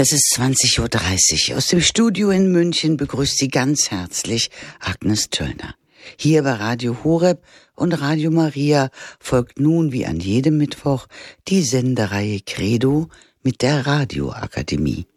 Es ist 20:30 Uhr. Aus dem Studio in München begrüßt Sie ganz herzlich Agnes Töllner. Hier bei Radio Horeb und Radio Maria folgt nun wie an jedem Mittwoch die Sendereihe Credo mit der Radioakademie.